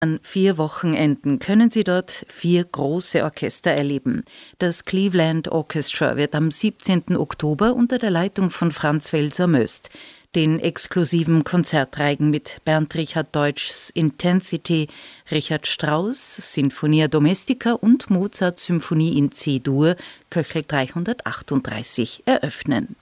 An 4 Wochenenden können Sie dort 4 große Orchester erleben. Das Cleveland Orchestra wird am 17. Oktober unter der Leitung von Franz Welser-Möst den exklusiven Konzertreigen mit Bernd Richard Deutschs Intensity, Richard Strauss Sinfonia Domestica und Mozarts Symphonie in C-Dur, Köchel 338, eröffnen.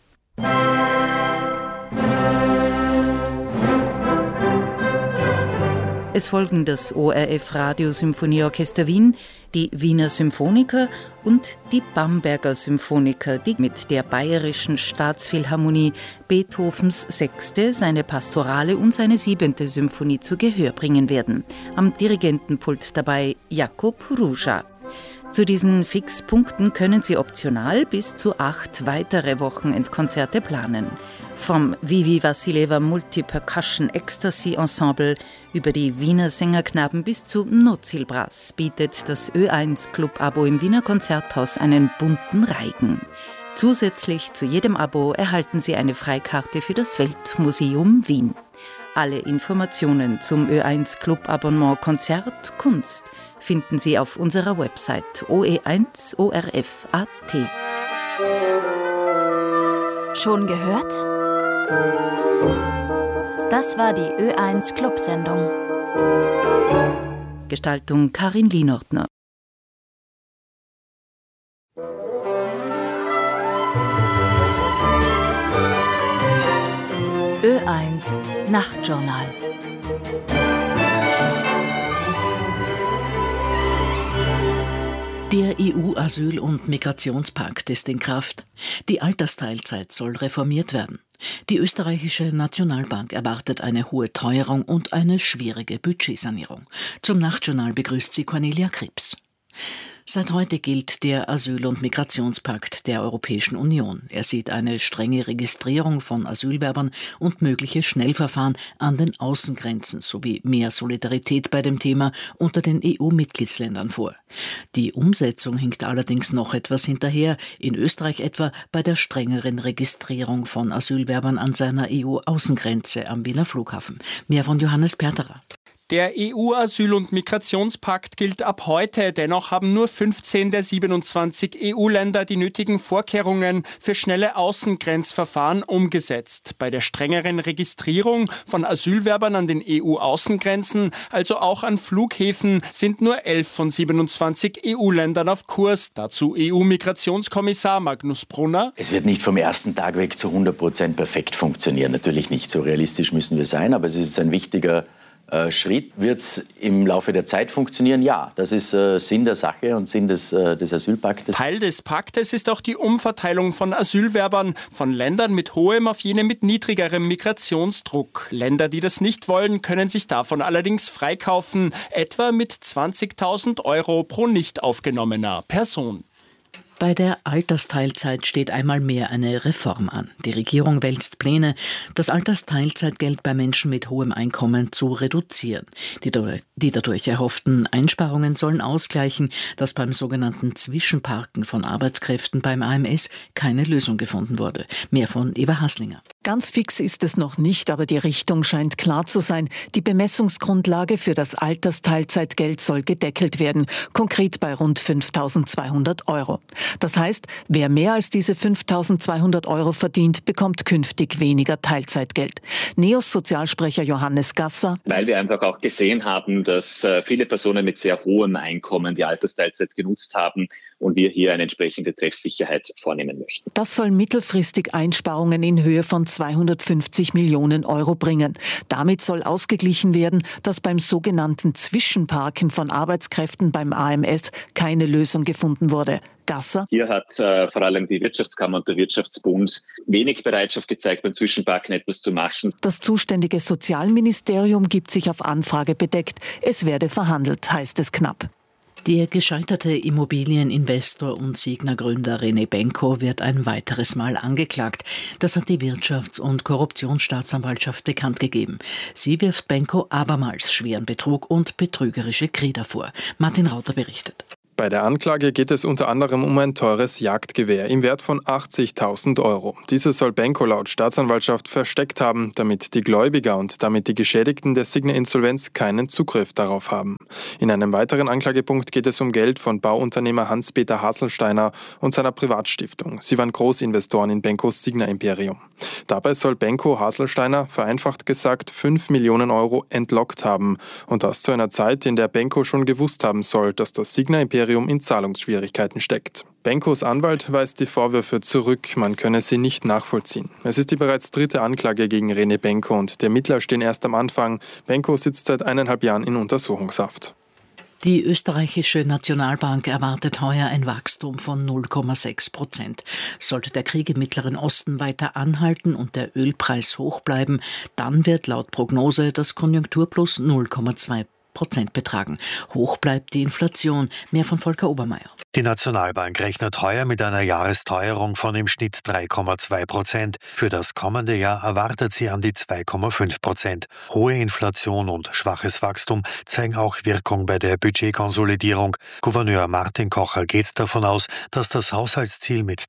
Es folgen das ORF Radiosymphonieorchester Wien, die Wiener Symphoniker und die Bamberger Symphoniker, die mit der Bayerischen Staatsphilharmonie Beethovens 6., seine Pastorale und seine 7. Symphonie zu Gehör bringen werden. Am Dirigentenpult dabei Jakub Ruža. Zu diesen Fixpunkten können Sie optional bis zu 8 weitere Wochenendkonzerte planen. Vom Vivi Vassileva Multi-Percussion Ecstasy Ensemble über die Wiener Sängerknaben bis zu Nozil Brass bietet das Ö1 Club-Abo im Wiener Konzerthaus einen bunten Reigen. Zusätzlich zu jedem Abo erhalten Sie eine Freikarte für das Weltmuseum Wien. Alle Informationen zum Ö1 Club-Abonnement Konzert Kunst finden Sie auf unserer Website oe1orf.at. Schon gehört? Das war die Ö1 Club-Sendung. Gestaltung Karin Lienordner. Ö1 Nachtjournal. Der EU-Asyl- und Migrationspakt ist in Kraft. Die Altersteilzeit soll reformiert werden. Die österreichische Nationalbank erwartet eine hohe Teuerung und eine schwierige Budgetsanierung. Zum Nachtjournal begrüßt sie Cornelia Krebs. Seit heute gilt der Asyl- und Migrationspakt der Europäischen Union. Er sieht eine strenge Registrierung von Asylwerbern und mögliche Schnellverfahren an den Außengrenzen sowie mehr Solidarität bei dem Thema unter den EU-Mitgliedsländern vor. Die Umsetzung hinkt allerdings noch etwas hinterher, in Österreich etwa bei der strengeren Registrierung von Asylwerbern an seiner EU-Außengrenze am Wiener Flughafen. Mehr von Johannes Perterer. Der EU-Asyl- und Migrationspakt gilt ab heute. Dennoch haben nur 15 der 27 EU-Länder die nötigen Vorkehrungen für schnelle Außengrenzverfahren umgesetzt. Bei der strengeren Registrierung von Asylwerbern an den EU-Außengrenzen, also auch an Flughäfen, sind nur 11 von 27 EU-Ländern auf Kurs. Dazu EU-Migrationskommissar Magnus Brunner. Es wird nicht vom ersten Tag weg zu 100% perfekt funktionieren. Natürlich nicht, so realistisch müssen wir sein, aber es ist ein wichtiger Schritt. Wird es im Laufe der Zeit funktionieren? Ja, das ist Sinn der Sache und Sinn des Asylpaktes. Teil des Paktes ist auch die Umverteilung von Asylwerbern von Ländern mit hohem auf jene mit niedrigerem Migrationsdruck. Länder, die das nicht wollen, können sich davon allerdings freikaufen, etwa mit 20.000 € pro nicht aufgenommener Person. Bei der Altersteilzeit steht einmal mehr eine Reform an. Die Regierung wälzt Pläne, das Altersteilzeitgeld bei Menschen mit hohem Einkommen zu reduzieren. Die dadurch erhofften Einsparungen sollen ausgleichen, dass beim sogenannten Zwischenparken von Arbeitskräften beim AMS keine Lösung gefunden wurde. Mehr von Eva Haslinger. Ganz fix ist es noch nicht, aber die Richtung scheint klar zu sein. Die Bemessungsgrundlage für das Altersteilzeitgeld soll gedeckelt werden, konkret bei rund 5.200 €. Das heißt, wer mehr als diese 5.200 € verdient, bekommt künftig weniger Teilzeitgeld. NEOS Sozialsprecher Johannes Gasser. Weil wir einfach auch gesehen haben, dass viele Personen mit sehr hohem Einkommen die Altersteilzeit genutzt haben und wir hier eine entsprechende Treffsicherheit vornehmen möchten. Das soll mittelfristig Einsparungen in Höhe von 250 Millionen € bringen. Damit soll ausgeglichen werden, dass beim sogenannten Zwischenparken von Arbeitskräften beim AMS keine Lösung gefunden wurde. Gasser. Hier hat vor allem die Wirtschaftskammer und der Wirtschaftsbund wenig Bereitschaft gezeigt, beim Zwischenparken etwas zu machen. Das zuständige Sozialministerium gibt sich auf Anfrage bedeckt. Es werde verhandelt, heißt es knapp. Der gescheiterte Immobilieninvestor und Signa-Gründer René Benko wird ein weiteres Mal angeklagt. Das hat die Wirtschafts- und Korruptionsstaatsanwaltschaft bekannt gegeben. Sie wirft Benko abermals schweren Betrug und betrügerische Krieder vor. Martin Rauter berichtet. Bei der Anklage geht es unter anderem um ein teures Jagdgewehr im Wert von 80.000 Euro. Dieses soll Benko laut Staatsanwaltschaft versteckt haben, damit die Gläubiger und damit die Geschädigten der Signa-Insolvenz keinen Zugriff darauf haben. In einem weiteren Anklagepunkt geht es um Geld von Bauunternehmer Hans-Peter Haselsteiner und seiner Privatstiftung. Sie waren Großinvestoren in Benkos Signa-Imperium. Dabei soll Benko Haselsteiner, vereinfacht gesagt, 5 Millionen Euro entlockt haben. Und das zu einer Zeit, in der Benko schon gewusst haben soll, dass das Signa-Imperium in Zahlungsschwierigkeiten steckt. Benkos Anwalt weist die Vorwürfe zurück, man könne sie nicht nachvollziehen. Es ist die bereits 3. Anklage gegen René Benko und die Ermittler stehen erst am Anfang. Benko sitzt seit 1,5 Jahren in Untersuchungshaft. Die österreichische Nationalbank erwartet heuer ein Wachstum von 0,6%. Sollte der Krieg im Mittleren Osten weiter anhalten und der Ölpreis hoch bleiben, dann wird laut Prognose das Konjunkturplus 0,2% betragen. Hoch bleibt die Inflation. Mehr von Volker Obermeier. Die Nationalbank rechnet heuer mit einer Jahresteuerung von im Schnitt 3,2%. Für das kommende Jahr erwartet sie an die 2,5%. Hohe Inflation und schwaches Wachstum zeigen auch Wirkung bei der Budgetkonsolidierung. Gouverneur Martin Kocher geht davon aus, dass das Haushaltsziel mit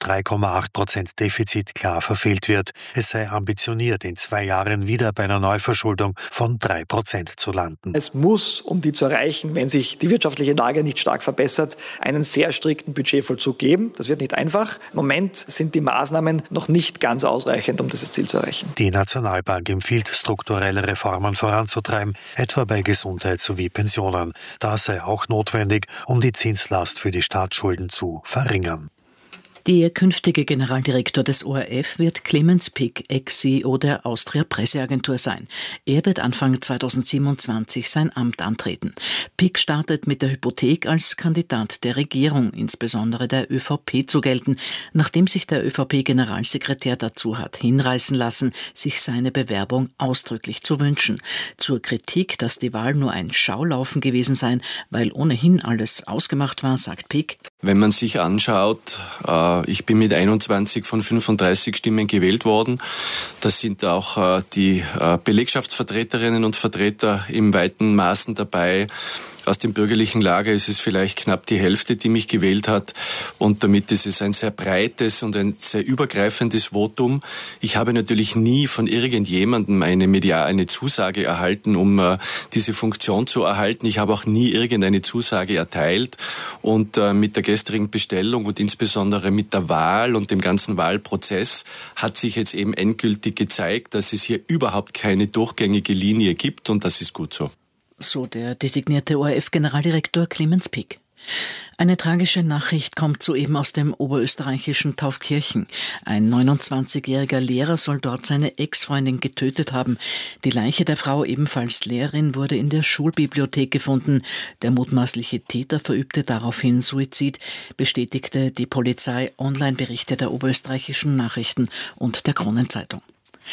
3,8% Defizit klar verfehlt wird. Es sei ambitioniert, in 2 Jahren wieder bei einer Neuverschuldung von 3% zu landen. Es muss, um die zu erreichen, wenn sich die wirtschaftliche Lage nicht stark verbessert, einen sehr strikten Budgetvollzug geben. Das wird nicht einfach. Im Moment sind die Maßnahmen noch nicht ganz ausreichend, um dieses Ziel zu erreichen. Die Nationalbank empfiehlt, strukturelle Reformen voranzutreiben, etwa bei Gesundheit sowie Pensionen. Das sei auch notwendig, um die Zinslast für die Staatsschulden zu verringern. Der künftige Generaldirektor des ORF wird Clemens Pick, Ex-CEO der Austria Presseagentur sein. Er wird Anfang 2027 sein Amt antreten. Pick startet mit der Hypothek als Kandidat der Regierung, insbesondere der ÖVP, zu gelten, nachdem sich der ÖVP-Generalsekretär dazu hat hinreißen lassen, sich seine Bewerbung ausdrücklich zu wünschen. Zur Kritik, dass die Wahl nur ein Schaulaufen gewesen sei, weil ohnehin alles ausgemacht war, sagt Pick: Wenn man sich anschaut, ich bin mit 21 von 35 Stimmen gewählt worden. Da sind auch die Belegschaftsvertreterinnen und Vertreter im weiten Maßen dabei. Aus dem bürgerlichen Lager ist es vielleicht knapp die Hälfte, die mich gewählt hat. Und damit ist es ein sehr breites und ein sehr übergreifendes Votum. Ich habe natürlich nie von irgendjemandem eine Zusage erhalten, um diese Funktion zu erhalten. Ich habe auch nie irgendeine Zusage erteilt. Und mit der gestrigen Bestellung und insbesondere mit der Wahl und dem ganzen Wahlprozess hat sich jetzt eben endgültig gezeigt, dass es hier überhaupt keine durchgängige Linie gibt. Und das ist gut so. So der designierte ORF-Generaldirektor Clemens Pick. Eine tragische Nachricht kommt soeben aus dem oberösterreichischen Taufkirchen. Ein 29-jähriger Lehrer soll dort seine Ex-Freundin getötet haben. Die Leiche der Frau, ebenfalls Lehrerin, wurde in der Schulbibliothek gefunden. Der mutmaßliche Täter verübte daraufhin Suizid, bestätigte die Polizei. Online-Berichte der oberösterreichischen Nachrichten und der Kronenzeitung.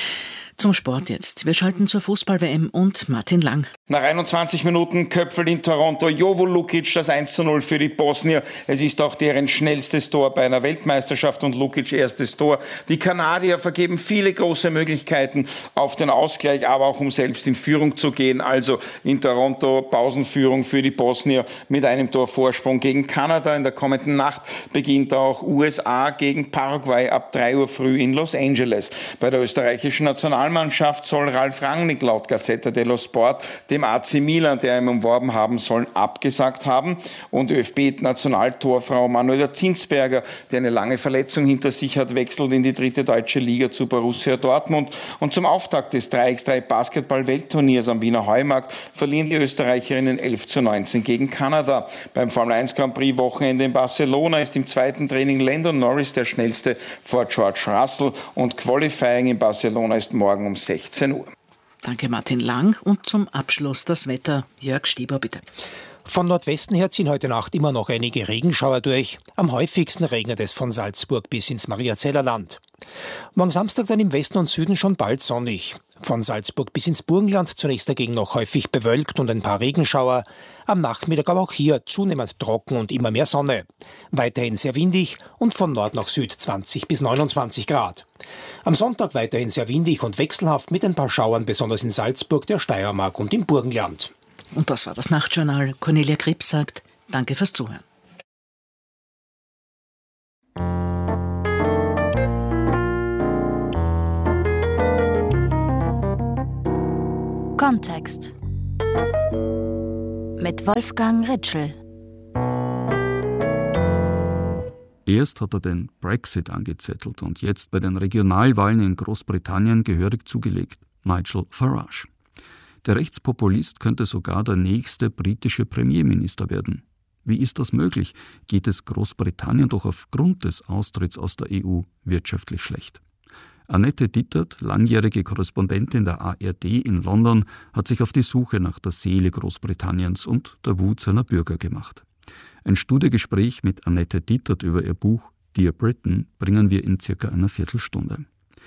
Zum Sport jetzt. Wir schalten zur Fußball-WM und Martin Lang. Nach 21 Minuten Köpfel in Toronto, Jovo Lukic das 1:0 für die Bosnier. Es ist auch deren schnellstes Tor bei einer Weltmeisterschaft und Lukic erstes Tor. Die Kanadier vergeben viele große Möglichkeiten auf den Ausgleich, aber auch um selbst in Führung zu gehen. Also in Toronto Pausenführung für die Bosnier mit einem Tor Vorsprung gegen Kanada. In der kommenden Nacht beginnt auch USA gegen Paraguay ab 3 Uhr früh in Los Angeles. Bei der österreichischen Nationalmannschaft soll Ralf Rangnick laut Gazzetta dello Sport dem AC Milan, der ihn umworben haben sollen, abgesagt haben. Und ÖFB-Nationaltorfrau Manuela Zinsberger, die eine lange Verletzung hinter sich hat, wechselt in die 3. deutsche Liga zu Borussia Dortmund. Und zum Auftakt des 3x3 Basketball-Weltturniers am Wiener Heumarkt verlieren die Österreicherinnen 11:19 gegen Kanada. Beim Formel-1 Grand Prix-Wochenende in Barcelona ist im zweiten Training Lando Norris der schnellste vor George Russell und Qualifying in Barcelona ist morgen um 16 Uhr. Danke Martin Lang. Und zum Abschluss das Wetter. Jörg Stieber, bitte. Von Nordwesten her ziehen heute Nacht immer noch einige Regenschauer durch. Am häufigsten regnet es von Salzburg bis ins Mariazellerland. Morgen Samstag dann im Westen und Süden schon bald sonnig. Von Salzburg bis ins Burgenland zunächst dagegen noch häufig bewölkt und ein paar Regenschauer. Am Nachmittag aber auch hier zunehmend trocken und immer mehr Sonne. Weiterhin sehr windig und von Nord nach Süd 20 bis 29 Grad. Am Sonntag weiterhin sehr windig und wechselhaft mit ein paar Schauern, besonders in Salzburg, der Steiermark und im Burgenland. Und das war das Nachtjournal. Cornelia Krebs sagt, danke fürs Zuhören. Kontext mit Wolfgang Ritschl. Erst hat er den Brexit angezettelt und jetzt bei den Regionalwahlen in Großbritannien gehörig zugelegt, Nigel Farage. Der Rechtspopulist könnte sogar der nächste britische Premierminister werden. Wie ist das möglich? Geht es Großbritannien doch aufgrund des Austritts aus der EU wirtschaftlich schlecht? Annette Dittert, langjährige Korrespondentin der ARD in London, hat sich auf die Suche nach der Seele Großbritanniens und der Wut seiner Bürger gemacht. Ein Studiogespräch mit Annette Dittert über ihr Buch Dear Britain bringen wir in circa einer Viertelstunde.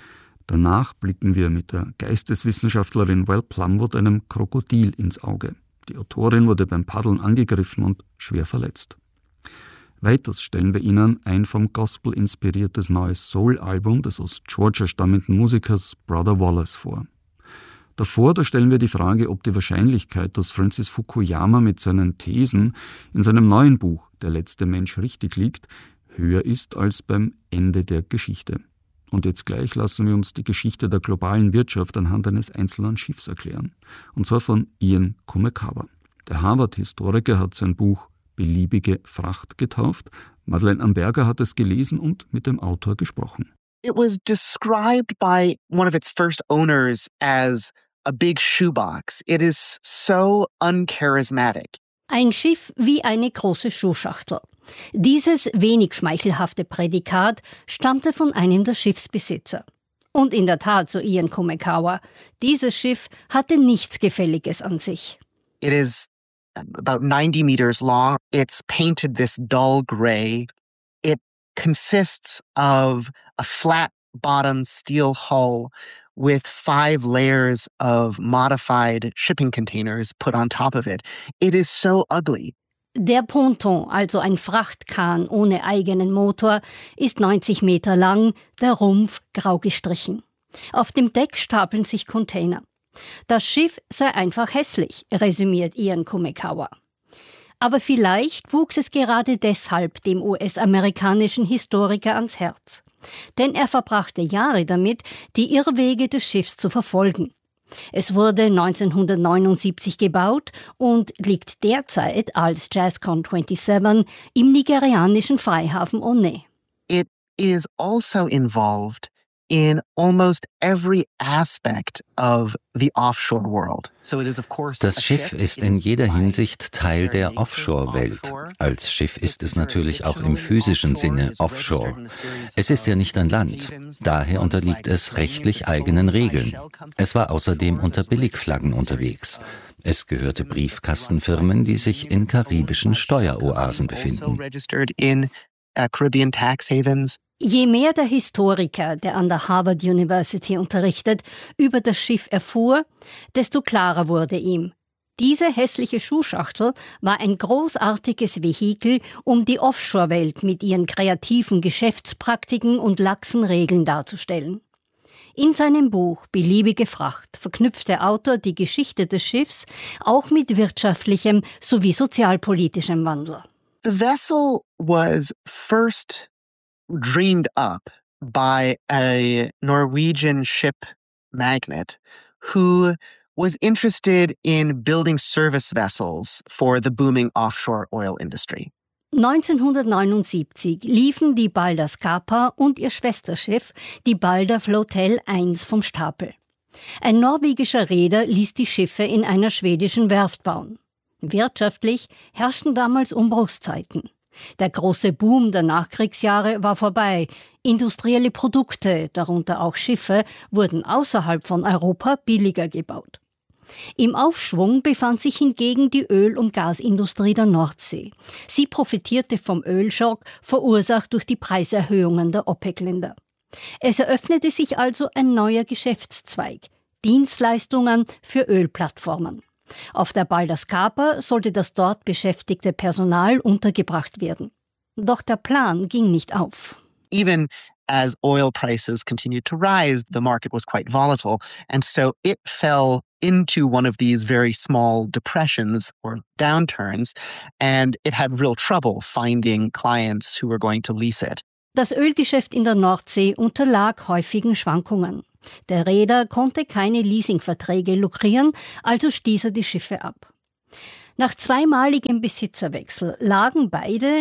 Danach blicken wir mit der Geisteswissenschaftlerin Val Plumwood einem Krokodil ins Auge. Die Autorin wurde beim Paddeln angegriffen und schwer verletzt. Weiters stellen wir Ihnen ein vom Gospel inspiriertes neues Soul-Album des aus Georgia stammenden Musikers Brother Wallace vor. Davor stellen wir die Frage, ob die Wahrscheinlichkeit, dass Francis Fukuyama mit seinen Thesen in seinem neuen Buch Der letzte Mensch richtig liegt, höher ist als beim Ende der Geschichte. Und jetzt gleich lassen wir uns die Geschichte der globalen Wirtschaft anhand eines einzelnen Schiffs erklären. Und zwar von Ian Kumekawa. Der Harvard-Historiker hat sein Buch Beliebige Fracht getauft. Madeleine Amberger hat es gelesen und mit dem Autor gesprochen. It was described by one of its first owners as a big shoebox. It is so uncharismatic. Ein Schiff wie eine große Schuhschachtel. Dieses wenig schmeichelhafte Prädikat stammte von einem der Schiffsbesitzer. Und in der Tat, so Ian Kumekawa, dieses Schiff hatte nichts Gefälliges an sich. It is about 90 meters long. It's painted this dull gray. It consists of a flat-bottom steel hull with 5 layers of modified shipping containers put on top of it. It is so ugly. Der Ponton, also ein Frachtkahn ohne eigenen Motor, ist 90 Meter lang, der Rumpf grau gestrichen. Auf dem Deck stapeln sich Container. Das Schiff sei einfach hässlich, resümiert Ian Kumekawa. Aber vielleicht wuchs es gerade deshalb dem US-amerikanischen Historiker ans Herz. Denn er verbrachte Jahre damit, die Irrwege des Schiffs zu verfolgen. Es wurde 1979 gebaut und liegt derzeit als JazzCon 27 im nigerianischen Freihafen Onne. It is also involved in almost every aspect of the offshore world. Das Schiff ist in jeder Hinsicht Teil der Offshore-Welt. Als Schiff ist es natürlich auch im physischen Sinne offshore. Es ist ja nicht an Land. Daher unterliegt es rechtlich eigenen Regeln. Es war außerdem unter Billigflaggen unterwegs. Es gehörte Briefkastenfirmen, die sich in karibischen Steueroasen befinden. Caribbean tax havens. Je mehr der Historiker, der an der Harvard University unterrichtet, über das Schiff erfuhr, desto klarer wurde ihm: Diese hässliche Schuhschachtel war ein großartiges Vehikel, um die Offshore-Welt mit ihren kreativen Geschäftspraktiken und laxen Regeln darzustellen. In seinem Buch Beliebige Fracht verknüpft der Autor die Geschichte des Schiffs auch mit wirtschaftlichem sowie sozialpolitischem Wandel. The vessel was first dreamed up by a Norwegian ship magnate who was interested in building service vessels for the booming offshore oil industry. 1979 liefen die Balder Scapa und ihr Schwesterschiff, die Balder Flotel 1, vom Stapel. Ein norwegischer Reeder ließ die Schiffe in einer schwedischen Werft bauen. Wirtschaftlich herrschten damals Umbruchszeiten. Der große Boom der Nachkriegsjahre war vorbei. Industrielle Produkte, darunter auch Schiffe, wurden außerhalb von Europa billiger gebaut. Im Aufschwung befand sich hingegen die Öl- und Gasindustrie der Nordsee. Sie profitierte vom Ölschock, verursacht durch die Preiserhöhungen der OPEC-Länder. Es eröffnete sich also ein neuer Geschäftszweig: Dienstleistungen für Ölplattformen. Auf der Balder Scapa sollte das dort beschäftigte Personal untergebracht werden. Doch der Plan ging nicht auf. Even as oil prices continued to rise, the market was quite volatile, and so it fell into one of these very small depressions or downturns, and it had real trouble finding clients who were going to lease it. Das Ölgeschäft in der Nordsee unterlag häufigen Schwankungen. Der Reeder konnte keine Leasingverträge lukrieren, also stieß er die Schiffe ab. Nach zweimaligem Besitzerwechsel lagen beide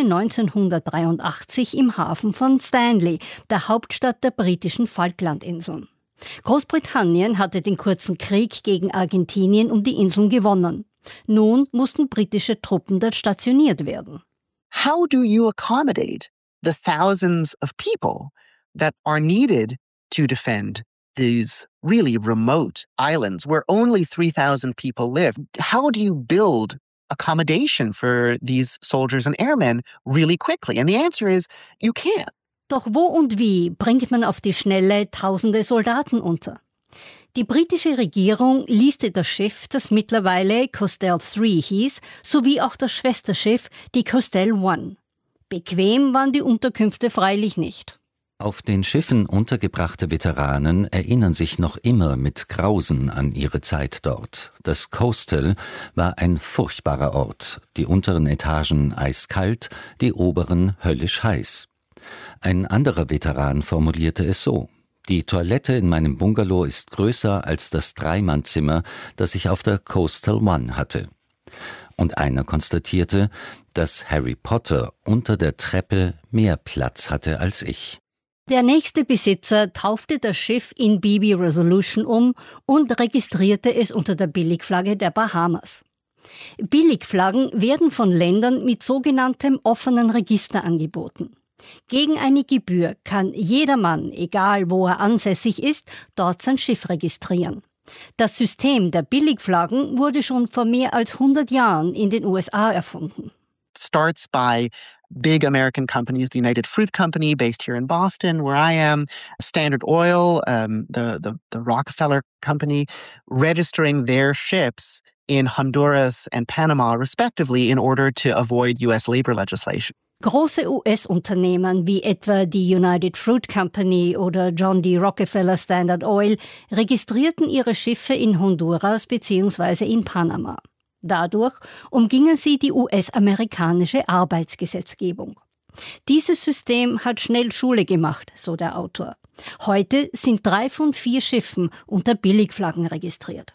1983 im Hafen von Stanley, der Hauptstadt der britischen Falklandinseln. Großbritannien hatte den kurzen Krieg gegen Argentinien um die Inseln gewonnen. Nun mussten britische Truppen dort stationiert werden. How do you accommodate the thousands of people that are needed to defend these really remote islands where only 3,000 people live? How do you build accommodation for these soldiers and airmen really quickly? And the answer is, you can't. Doch wo und wie bringt man auf die Schnelle tausende Soldaten unter? Die britische Regierung leaste das Schiff, das mittlerweile Coastal 3 hieß, sowie auch das Schwesterschiff, die Coastal 1. Bequem waren die Unterkünfte freilich nicht. Auf den Schiffen untergebrachte Veteranen erinnern sich noch immer mit Grausen an ihre Zeit dort. Das Coastal war ein furchtbarer Ort, die unteren Etagen eiskalt, die oberen höllisch heiß. Ein anderer Veteran formulierte es so: Die Toilette in meinem Bungalow ist größer als das Dreimannzimmer, das ich auf der Coastal 1 hatte. Und einer konstatierte, dass Harry Potter unter der Treppe mehr Platz hatte als ich. Der nächste Besitzer taufte das Schiff in BB Resolution um und registrierte es unter der Billigflagge der Bahamas. Billigflaggen werden von Ländern mit sogenanntem offenen Register angeboten. Gegen eine Gebühr kann jedermann, egal wo er ansässig ist, dort sein Schiff registrieren. Das System der Billigflaggen wurde schon vor mehr als 100 Jahren in den USA erfunden. Starts by big American companies, the United Fruit Company based here in Boston, where I am, Standard Oil, the Rockefeller Company, registering their ships in Honduras and Panama respectively in order to avoid US labor legislation. Große US-Unternehmen wie etwa die United Fruit Company oder John D. Rockefeller Standard Oil registrierten ihre Schiffe in Honduras bzw. in Panama. Dadurch umgingen sie die US-amerikanische Arbeitsgesetzgebung. Dieses System hat schnell Schule gemacht, so der Autor. Heute sind 3 von 4 Schiffen unter Billigflaggen registriert.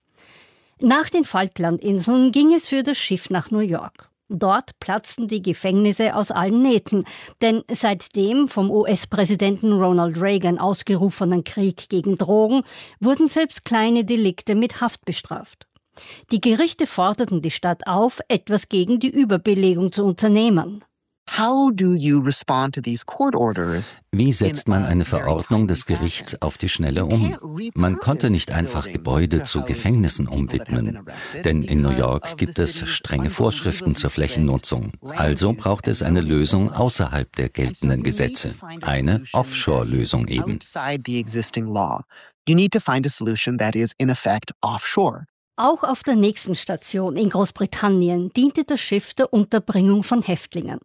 Nach den Falklandinseln ging es für das Schiff nach New York. Dort platzten die Gefängnisse aus allen Nähten, denn seit dem vom US-Präsidenten Ronald Reagan ausgerufenen Krieg gegen Drogen wurden selbst kleine Delikte mit Haft bestraft. Die Gerichte forderten die Stadt auf, etwas gegen die Überbelegung zu unternehmen. How do you respond to these court orders? Wie setzt man eine Verordnung des Gerichts auf die Schnelle um? Man konnte nicht einfach Gebäude zu Gefängnissen umwidmen, denn in New York gibt es strenge Vorschriften zur Flächennutzung. Also braucht es eine Lösung außerhalb der geltenden Gesetze, eine Offshore-Lösung eben. You need to find a solution that is in effect offshore. Auch auf der nächsten Station in Großbritannien diente das Schiff der Unterbringung von Häftlingen.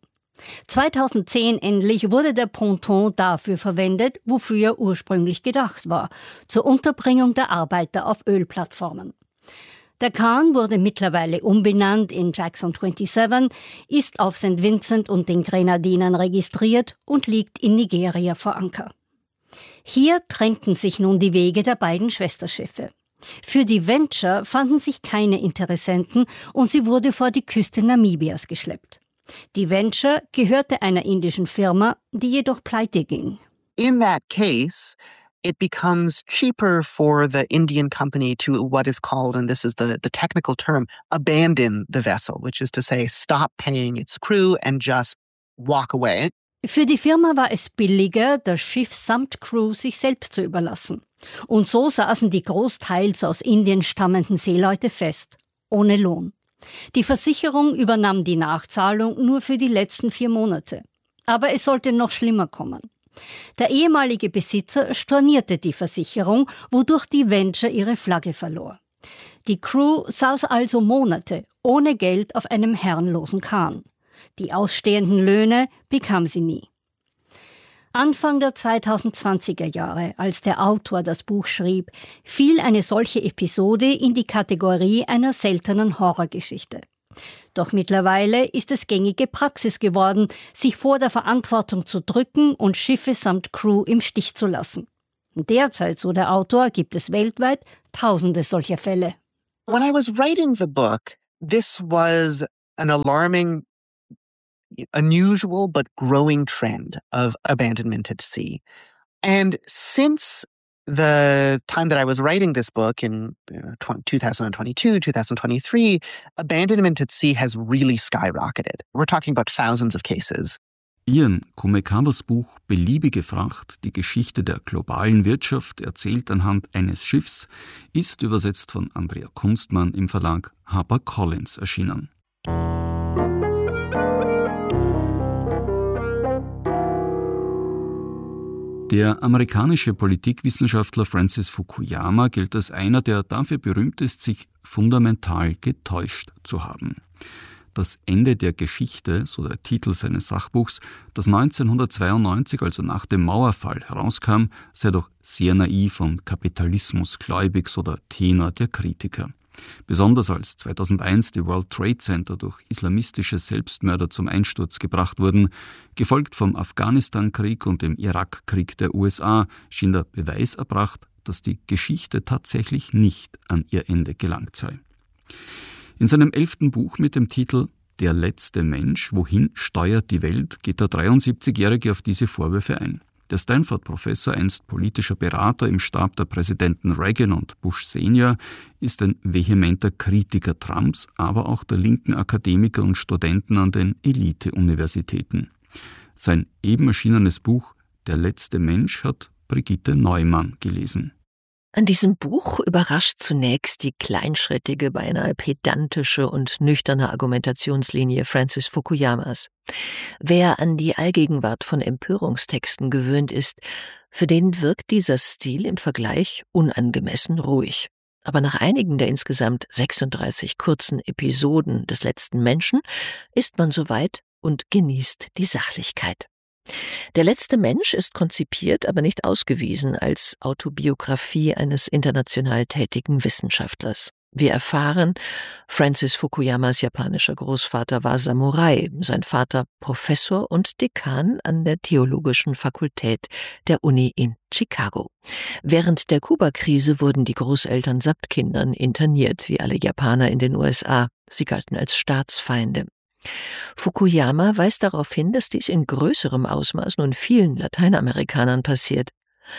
2010 endlich wurde der Ponton dafür verwendet, wofür er ursprünglich gedacht war, zur Unterbringung der Arbeiter auf Ölplattformen. Der Kahn wurde mittlerweile umbenannt in Jackson 27, ist auf St. Vincent und den Grenadinen registriert und liegt in Nigeria vor Anker. Hier trennten sich nun die Wege der beiden Schwesterschiffe. Für die Venture fanden sich keine Interessenten und sie wurde vor die Küste Namibias geschleppt. Die Venture gehörte einer indischen Firma, die jedoch pleite ging. In that case, it becomes cheaper for the Indian company to what is called, and this is the technical term, abandon the vessel, which is to say stop paying its crew and just walk away. Für die Firma war es billiger, das Schiff samt Crew sich selbst zu überlassen. Und so saßen die großteils aus Indien stammenden Seeleute fest, ohne Lohn. Die Versicherung übernahm die Nachzahlung nur für die letzten 4 Monate. Aber es sollte noch schlimmer kommen. Der ehemalige Besitzer stornierte die Versicherung, wodurch die Venture ihre Flagge verlor. Die Crew saß also Monate ohne Geld auf einem herrenlosen Kahn. Die ausstehenden Löhne bekam sie nie. Anfang der 2020er Jahre, als der Autor das Buch schrieb, fiel eine solche Episode in die Kategorie einer seltenen Horrorgeschichte. Doch mittlerweile ist es gängige Praxis geworden, sich vor der Verantwortung zu drücken und Schiffe samt Crew im Stich zu lassen. Derzeit, so der Autor, gibt es weltweit Tausende solcher Fälle. When I was writing the book, this was an alarming, unusual but growing trend of abandonment at sea. And since the time that I was writing this book in 2022, 2023, abandonment at sea has really skyrocketed. We're talking about thousands of cases. Ian Kumekawas Buch Beliebige Fracht, die Geschichte der globalen Wirtschaft, erzählt anhand eines Schiffs, ist übersetzt von Andrea Kunstmann im Verlag HarperCollins erschienen. Der amerikanische Politikwissenschaftler Francis Fukuyama gilt als einer, der dafür berühmt ist, sich fundamental getäuscht zu haben. Das Ende der Geschichte, so der Titel seines Sachbuchs, das 1992, also nach dem Mauerfall, herauskam, sei doch sehr naiv und kapitalismusgläubig, so der Tenor der Kritiker. Besonders als 2001 die World Trade Center durch islamistische Selbstmörder zum Einsturz gebracht wurden, gefolgt vom Afghanistan-Krieg und dem Irakkrieg der USA, schien der Beweis erbracht, dass die Geschichte tatsächlich nicht an ihr Ende gelangt sei. In seinem 11. Buch mit dem Titel »Der letzte Mensch, wohin steuert die Welt?« geht der 73-Jährige auf diese Vorwürfe ein. Der Stanford-Professor, einst politischer Berater im Stab der Präsidenten Reagan und Bush Senior, ist ein vehementer Kritiker Trumps, aber auch der linken Akademiker und Studenten an den Elite-Universitäten. Sein eben erschienenes Buch »Der letzte Mensch« hat Brigitte Neumann gelesen. An diesem Buch überrascht zunächst die kleinschrittige, beinahe pedantische und nüchterne Argumentationslinie Francis Fukuyamas. Wer an die Allgegenwart von Empörungstexten gewöhnt ist, für den wirkt dieser Stil im Vergleich unangemessen ruhig. Aber nach einigen der insgesamt 36 kurzen Episoden des letzten Menschen ist man soweit und genießt die Sachlichkeit. Der letzte Mensch ist konzipiert, aber nicht ausgewiesen als Autobiografie eines international tätigen Wissenschaftlers. Wir erfahren, Francis Fukuyamas japanischer Großvater war Samurai, sein Vater Professor und Dekan an der Theologischen Fakultät der Uni in Chicago. Während der Kuba-Krise wurden die Großeltern samt Kindern interniert, wie alle Japaner in den USA. Sie galten als Staatsfeinde. Fukuyama weist darauf hin, dass dies in größerem Ausmaß nun vielen Lateinamerikanern passiert.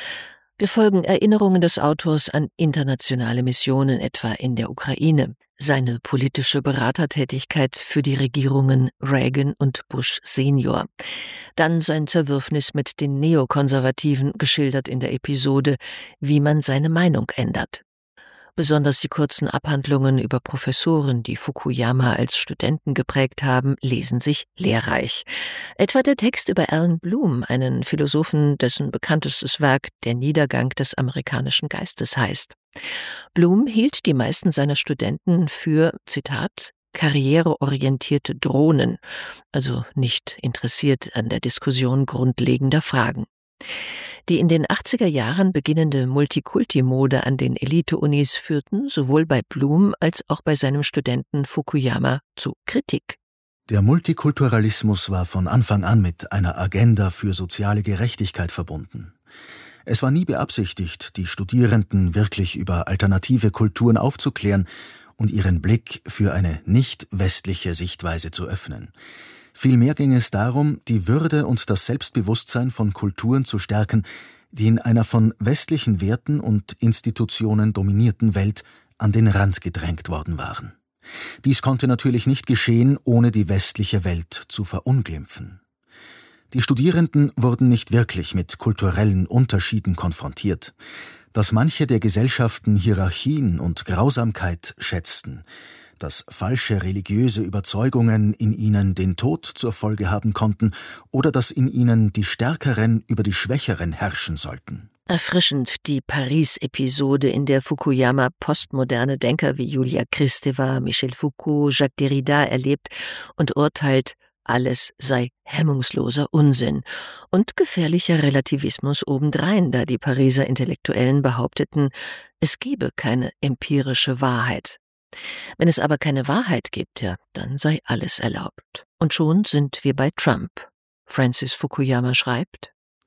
Wir folgen Erinnerungen des Autors an internationale Missionen, etwa in der Ukraine, seine politische Beratertätigkeit für die Regierungen Reagan und Bush Senior, dann sein Zerwürfnis mit den Neokonservativen, geschildert in der Episode »Wie man seine Meinung ändert«. Besonders die kurzen Abhandlungen über Professoren, die Fukuyama als Studenten geprägt haben, lesen sich lehrreich. Etwa der Text über Allan Bloom, einen Philosophen, dessen bekanntestes Werk »Der Niedergang des amerikanischen Geistes« heißt. Bloom hielt die meisten seiner Studenten für, Zitat, karriereorientierte Drohnen, also nicht interessiert an der Diskussion grundlegender Fragen. Die in den 80er Jahren beginnende Multikulti-Mode an den Elite-Unis führten sowohl bei Bloom als auch bei seinem Studenten Fukuyama zu Kritik. Der Multikulturalismus war von Anfang an mit einer Agenda für soziale Gerechtigkeit verbunden. Es war nie beabsichtigt, die Studierenden wirklich über alternative Kulturen aufzuklären und ihren Blick für eine nicht-westliche Sichtweise zu öffnen. Vielmehr ging es darum, die Würde und das Selbstbewusstsein von Kulturen zu stärken, die in einer von westlichen Werten und Institutionen dominierten Welt an den Rand gedrängt worden waren. Dies konnte natürlich nicht geschehen, ohne die westliche Welt zu verunglimpfen. Die Studierenden wurden nicht wirklich mit kulturellen Unterschieden konfrontiert. Dass manche der Gesellschaften Hierarchien und Grausamkeit schätzten, dass falsche religiöse Überzeugungen in ihnen den Tod zur Folge haben konnten oder dass in ihnen die Stärkeren über die Schwächeren herrschen sollten. Erfrischend die Paris-Episode, in der Fukuyama postmoderne Denker wie Julia Kristeva, Michel Foucault, Jacques Derrida erlebt und urteilt, alles sei hemmungsloser Unsinn und gefährlicher Relativismus obendrein, da die Pariser Intellektuellen behaupteten, es gebe keine empirische Wahrheit. Wenn es aber keine Wahrheit gibt, ja, dann sei alles erlaubt. Und schon sind wir bei Trump. Francis Fukuyama schreibt: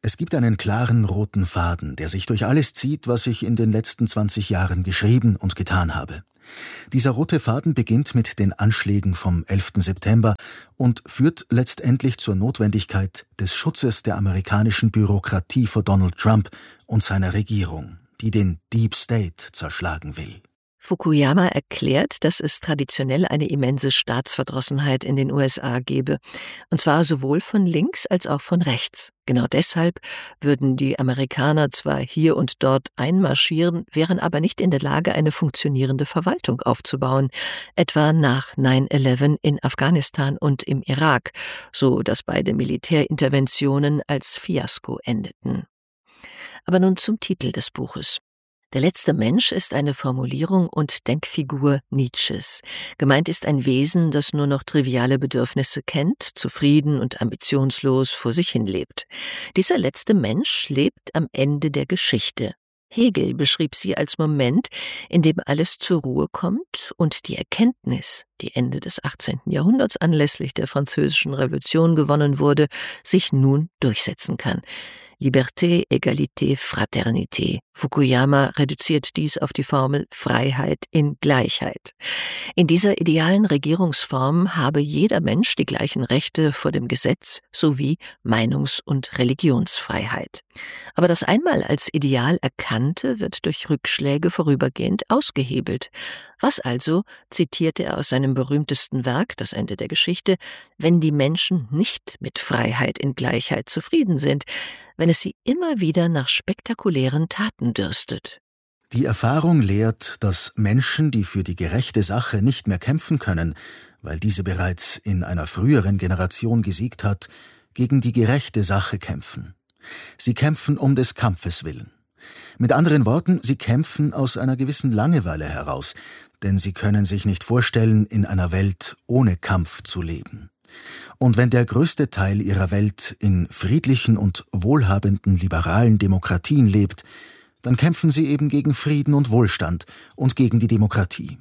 Es gibt einen klaren roten Faden, der sich durch alles zieht, was ich in den letzten 20 Jahren geschrieben und getan habe. Dieser rote Faden beginnt mit den Anschlägen vom 11. September und führt letztendlich zur Notwendigkeit des Schutzes der amerikanischen Bürokratie vor Donald Trump und seiner Regierung, die den Deep State zerschlagen will. Fukuyama erklärt, dass es traditionell eine immense Staatsverdrossenheit in den USA gebe, und zwar sowohl von links als auch von rechts. Genau deshalb würden die Amerikaner zwar hier und dort einmarschieren, wären aber nicht in der Lage, eine funktionierende Verwaltung aufzubauen, etwa nach 9/11 in Afghanistan und im Irak, so dass beide Militärinterventionen als Fiasko endeten. Aber nun zum Titel des Buches. Der letzte Mensch ist eine Formulierung und Denkfigur Nietzsches. Gemeint ist ein Wesen, das nur noch triviale Bedürfnisse kennt, zufrieden und ambitionslos vor sich hin lebt. Dieser letzte Mensch lebt am Ende der Geschichte. Hegel beschrieb sie als Moment, in dem alles zur Ruhe kommt und die Erkenntnis, die Ende des 18. Jahrhunderts anlässlich der Französischen Revolution gewonnen wurde, sich nun durchsetzen kann. Liberté, Egalité, Fraternité. Fukuyama reduziert dies auf die Formel Freiheit in Gleichheit. In dieser idealen Regierungsform habe jeder Mensch die gleichen Rechte vor dem Gesetz sowie Meinungs- und Religionsfreiheit. Aber das einmal als Ideal Erkannte wird durch Rückschläge vorübergehend ausgehebelt. Was also, zitierte er aus seinem berühmtesten Werk, Das Ende der Geschichte, wenn die Menschen nicht mit Freiheit in Gleichheit zufrieden sind, wenn es sie immer wieder nach spektakulären Taten dürstet. Die Erfahrung lehrt, dass Menschen, die für die gerechte Sache nicht mehr kämpfen können, weil diese bereits in einer früheren Generation gesiegt hat, gegen die gerechte Sache kämpfen. Sie kämpfen um des Kampfes willen. Mit anderen Worten, sie kämpfen aus einer gewissen Langeweile heraus, denn sie können sich nicht vorstellen, in einer Welt ohne Kampf zu leben. Und wenn der größte Teil ihrer Welt in friedlichen und wohlhabenden liberalen Demokratien lebt, dann kämpfen sie eben gegen Frieden und Wohlstand und gegen die Demokratie.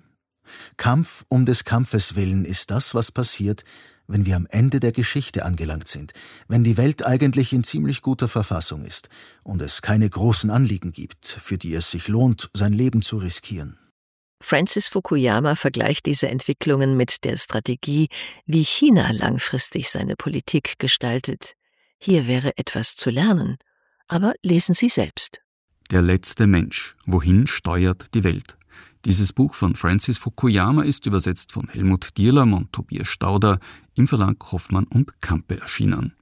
Kampf um des Kampfes willen ist das, was passiert, wenn wir am Ende der Geschichte angelangt sind, wenn die Welt eigentlich in ziemlich guter Verfassung ist und es keine großen Anliegen gibt, für die es sich lohnt, sein Leben zu riskieren. Francis Fukuyama vergleicht diese Entwicklungen mit der Strategie, wie China langfristig seine Politik gestaltet. Hier wäre etwas zu lernen, aber lesen Sie selbst. Der letzte Mensch. Wohin steuert die Welt? Dieses Buch von Francis Fukuyama ist übersetzt von Helmut Dierlam und Tobias Stauder im Verlag Hoffmann und Campe erschienen.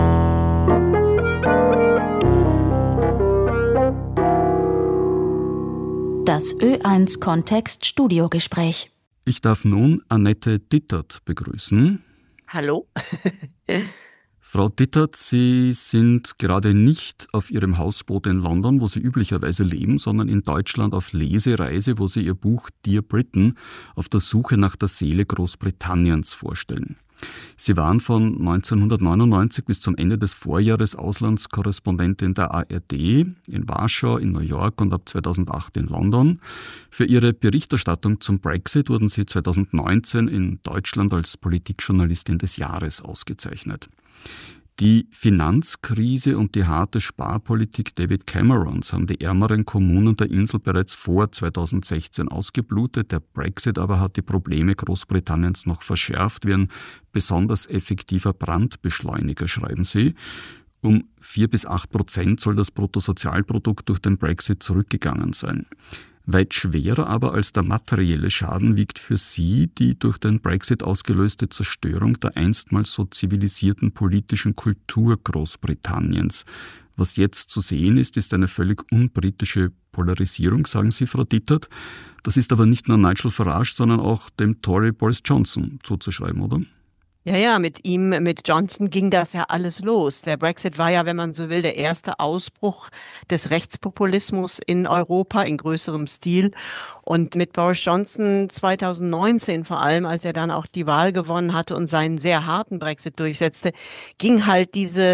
Das Ö1 Kontext Studiogespräch. Ich darf nun Annette Dittert begrüßen. Hallo. Frau Dittert, Sie sind gerade nicht auf Ihrem Hausboot in London, wo Sie üblicherweise leben, sondern in Deutschland auf Lesereise, wo Sie Ihr Buch Dear Britain auf der Suche nach der Seele Großbritanniens vorstellen. Sie waren von 1999 bis zum Ende des Vorjahres Auslandskorrespondentin der ARD in Warschau, in New York und ab 2008 in London. Für Ihre Berichterstattung zum Brexit wurden Sie 2019 in Deutschland als Politikjournalistin des Jahres ausgezeichnet. Die Finanzkrise und die harte Sparpolitik David Camerons haben die ärmeren Kommunen der Insel bereits vor 2016 ausgeblutet. Der Brexit aber hat die Probleme Großbritanniens noch verschärft, wie ein besonders effektiver Brandbeschleuniger, schreiben Sie. Um 4-8% soll das Bruttosozialprodukt durch den Brexit zurückgegangen sein. Weit schwerer aber als der materielle Schaden wiegt für Sie die durch den Brexit ausgelöste Zerstörung der einstmals so zivilisierten politischen Kultur Großbritanniens. Was jetzt zu sehen ist, ist eine völlig unbritische Polarisierung, sagen Sie, Frau Dittert. Das ist aber nicht nur Nigel Farage, sondern auch dem Tory Boris Johnson zuzuschreiben, oder? Ja, mit Johnson ging das ja alles los. Der Brexit war ja, wenn man so will, der erste Ausbruch des Rechtspopulismus in Europa in größerem Stil. Und mit Boris Johnson 2019 vor allem, als er dann auch die Wahl gewonnen hatte und seinen sehr harten Brexit durchsetzte, ging halt diese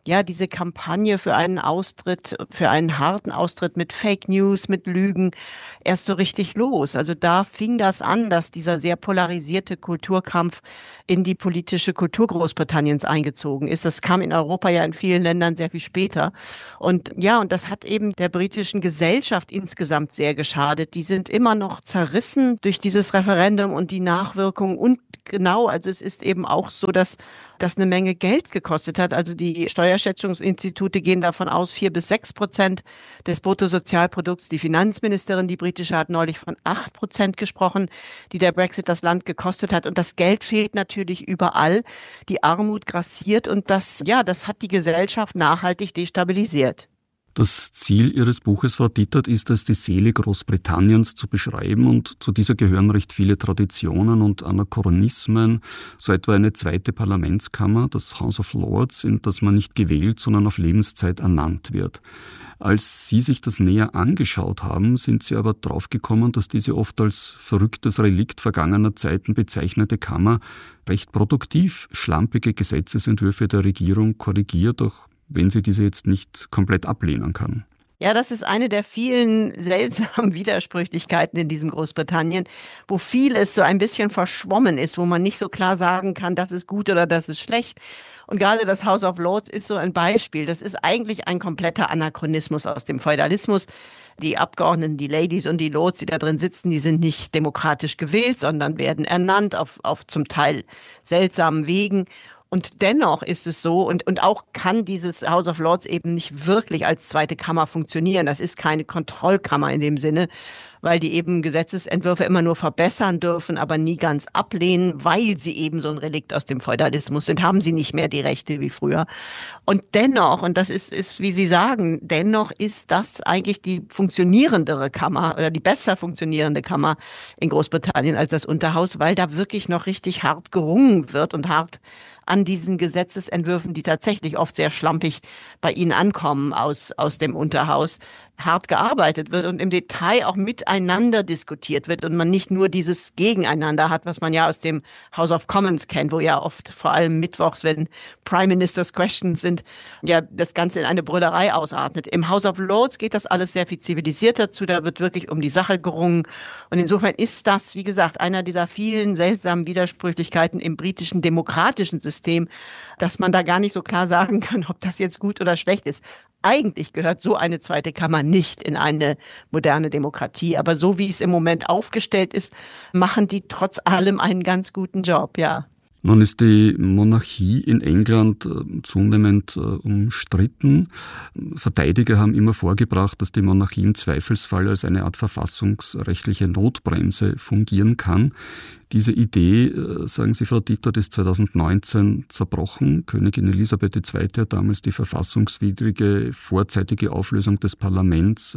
diese Kampagne für einen Austritt, für einen harten Austritt mit Fake News, mit Lügen erst so richtig los. Also da fing das an, dass dieser sehr polarisierte Kulturkampf in die politische Kultur Großbritanniens eingezogen ist. Das kam in Europa ja in vielen Ländern sehr viel später. Und das hat eben der britischen Gesellschaft insgesamt sehr geschadet. Die sind immer noch zerrissen durch dieses Referendum und die Nachwirkungen. Und genau, also es ist eben auch so, dass das eine Menge Geld gekostet hat. Also die Steuerschätzungsinstitute gehen davon aus, 4-6% des Bruttosozialprodukts. Die Finanzministerin, die britische, hat neulich von 8% gesprochen, die der Brexit das Land gekostet hat. Und das Geld fehlt natürlich überall. Die Armut grassiert und das hat die Gesellschaft nachhaltig destabilisiert. Das Ziel Ihres Buches, Frau Dittert, ist es, die Seele Großbritanniens zu beschreiben, und zu dieser gehören recht viele Traditionen und Anachronismen, so etwa eine zweite Parlamentskammer, das House of Lords, in das man nicht gewählt, sondern auf Lebenszeit ernannt wird. Als Sie sich das näher angeschaut haben, sind Sie aber draufgekommen, dass diese oft als verrücktes Relikt vergangener Zeiten bezeichnete Kammer recht produktiv schlampige Gesetzesentwürfe der Regierung korrigiert, auch wenn sie diese jetzt nicht komplett ablehnen kann. Ja, das ist eine der vielen seltsamen Widersprüchlichkeiten in diesem Großbritannien, wo vieles so ein bisschen verschwommen ist, wo man nicht so klar sagen kann, das ist gut oder das ist schlecht. Und gerade das House of Lords ist so ein Beispiel. Das ist eigentlich ein kompletter Anachronismus aus dem Feudalismus. Die Abgeordneten, die Ladies und die Lords, die da drin sitzen, die sind nicht demokratisch gewählt, sondern werden ernannt auf zum Teil seltsamen Wegen. Und dennoch ist es so, und auch kann dieses House of Lords eben nicht wirklich als zweite Kammer funktionieren. Das ist keine Kontrollkammer in dem Sinne, weil die eben Gesetzesentwürfe immer nur verbessern dürfen, aber nie ganz ablehnen, weil sie eben so ein Relikt aus dem Feudalismus sind, haben sie nicht mehr die Rechte wie früher. Und dennoch, und das ist wie Sie sagen, dennoch ist das eigentlich die funktionierendere Kammer oder die besser funktionierende Kammer in Großbritannien als das Unterhaus, weil da wirklich noch richtig hart gerungen wird und hart an diesen Gesetzesentwürfen, die tatsächlich oft sehr schlampig bei Ihnen ankommen aus dem Unterhaus, hart gearbeitet wird und im Detail auch miteinander diskutiert wird und man nicht nur dieses Gegeneinander hat, was man ja aus dem House of Commons kennt, wo ja oft vor allem mittwochs, wenn Prime Minister's Questions sind, ja das Ganze in eine Brüllerei ausartet. Im House of Lords geht das alles sehr viel zivilisierter zu, da wird wirklich um die Sache gerungen und insofern ist das, wie gesagt, einer dieser vielen seltsamen Widersprüchlichkeiten im britischen demokratischen System, dass man da gar nicht so klar sagen kann, ob das jetzt gut oder schlecht ist. Eigentlich gehört so eine zweite Kammer nicht in eine moderne Demokratie. Aber so wie es im Moment aufgestellt ist, machen die trotz allem einen ganz guten Job, ja. Nun ist die Monarchie in England zunehmend umstritten. Verteidiger haben immer vorgebracht, dass die Monarchie im Zweifelsfall als eine Art verfassungsrechtliche Notbremse fungieren kann. Diese Idee, sagen Sie, Frau Dittert, ist 2019 zerbrochen. Königin Elisabeth II. Hat damals die verfassungswidrige vorzeitige Auflösung des Parlaments,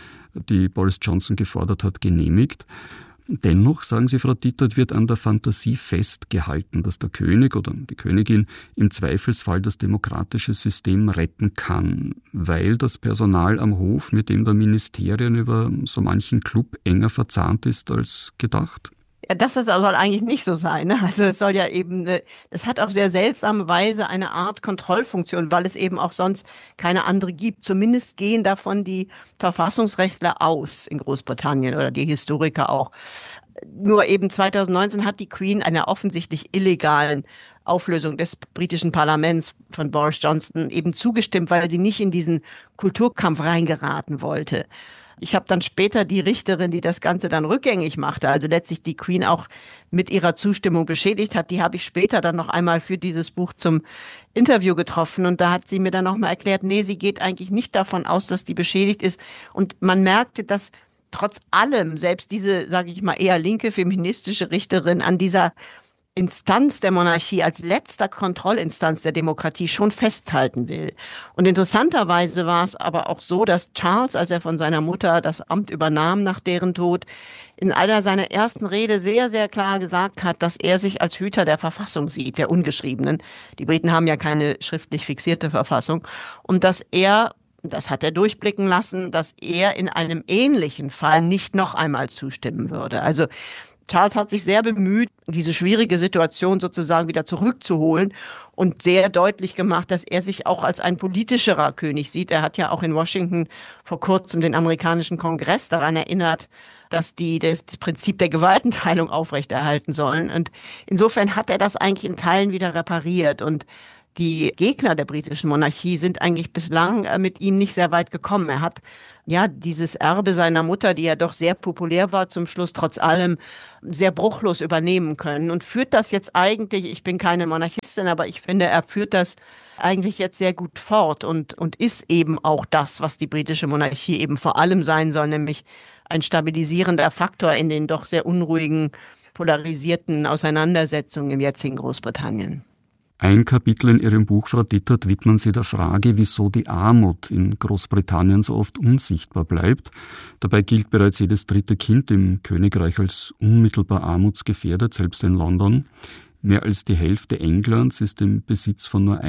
die Boris Johnson gefordert hat, genehmigt. Dennoch, sagen Sie, Frau Dittert, wird an der Fantasie festgehalten, dass der König oder die Königin im Zweifelsfall das demokratische System retten kann, weil das Personal am Hof mit dem der Ministerien über so manchen Club enger verzahnt ist als gedacht. Ja, das soll eigentlich nicht so sein. Ne? Also es soll ja eben, es hat auf sehr seltsame Weise eine Art Kontrollfunktion, weil es eben auch sonst keine andere gibt. Zumindest gehen davon die Verfassungsrechtler aus in Großbritannien oder die Historiker auch. Nur eben 2019 hat die Queen einer offensichtlich illegalen Auflösung des britischen Parlaments von Boris Johnson eben zugestimmt, weil sie nicht in diesen Kulturkampf reingeraten wollte. Ich habe dann später die Richterin, die das Ganze dann rückgängig machte, also letztlich die Queen auch mit ihrer Zustimmung beschädigt hat, die habe ich später dann noch einmal für dieses Buch zum Interview getroffen und da hat sie mir dann nochmal erklärt, nee, sie geht eigentlich nicht davon aus, dass die beschädigt ist und man merkte, dass trotz allem selbst diese, sage ich mal, eher linke feministische Richterin an dieser Instanz der Monarchie als letzter Kontrollinstanz der Demokratie schon festhalten will. Und interessanterweise war es aber auch so, dass Charles, als er von seiner Mutter das Amt übernahm nach deren Tod, in einer seiner ersten Rede sehr, sehr klar gesagt hat, dass er sich als Hüter der Verfassung sieht, der ungeschriebenen. Die Briten haben ja keine schriftlich fixierte Verfassung. Und dass er, das hat er durchblicken lassen, dass er in einem ähnlichen Fall nicht noch einmal zustimmen würde. Also Charles hat sich sehr bemüht, diese schwierige Situation sozusagen wieder zurückzuholen und sehr deutlich gemacht, dass er sich auch als ein politischerer König sieht. Er hat ja auch in Washington vor kurzem den amerikanischen Kongress daran erinnert, dass die das Prinzip der Gewaltenteilung aufrechterhalten sollen. Und insofern hat er das eigentlich in Teilen wieder repariert. Und die Gegner der britischen Monarchie sind eigentlich bislang mit ihm nicht sehr weit gekommen. Er hat ja dieses Erbe seiner Mutter, die ja doch sehr populär war, zum Schluss trotz allem sehr bruchlos übernehmen können und führt das jetzt eigentlich, ich bin keine Monarchistin, aber ich finde, er führt das eigentlich jetzt sehr gut fort und ist eben auch das, was die britische Monarchie eben vor allem sein soll, nämlich ein stabilisierender Faktor in den doch sehr unruhigen, polarisierten Auseinandersetzungen im jetzigen Großbritannien. Ein Kapitel in Ihrem Buch, Frau Dittert, widmen Sie der Frage, wieso die Armut in Großbritannien so oft unsichtbar bleibt. Dabei gilt bereits jedes dritte Kind im Königreich als unmittelbar armutsgefährdet, selbst in London. Mehr als die Hälfte Englands ist im Besitz von nur